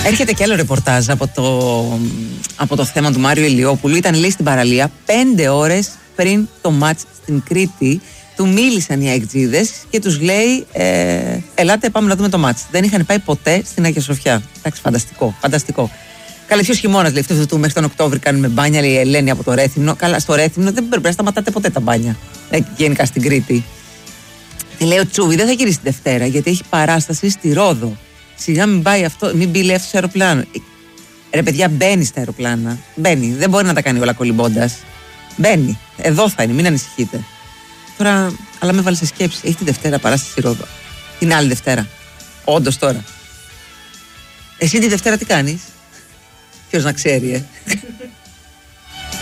Έρχεται και άλλο ρεπορτάζ από το θέμα του Μάριου Ηλιόπουλου. Ήταν, λέει, στην παραλία 5 ώρες πριν το μάτς στην Κρήτη. Του μίλησαν οι αεκτζίδες και τους λέει ελάτε πάμε να δούμε το μάτς. Δεν είχαν πάει ποτέ στην Αγία Σοφιά. Εντάξει, φανταστικό. Καλά, ποιος χειμώνας, λέει, αυτό μέχρι τον Οκτώβρη κάνουμε μπάνια, λέει η Ελένη από το Ρέθυμνο. Καλά, στο Ρέθυμνο δεν πρέπει να σταματάτε ποτέ τα μπάνια. Γενικά στην Κρήτη. Και λέει ο Τσούβι, δεν θα γυρίσει τη Δευτέρα γιατί έχει παράσταση στη Ρόδο. Σιγά μην πάει αυτό, μην μπει, λέει, αυτό στο αεροπλάνο. Ρε παιδιά, μπαίνει στα αεροπλάνα. Μπαίνει, δεν μπορεί να τα κάνει όλα κολυμπώντας. Μπαίνει, εδώ θα είναι, μην ανησυχείτε. Τώρα, αλλά με βάλει σε σκέψη. Έχει τη Δευτέρα παράσταση στη Ρόδο. Την άλλη Δευτέρα. Όντως τώρα. Εσύ τη Δευτέρα τι κάνεις? Ποιος να ξέρει,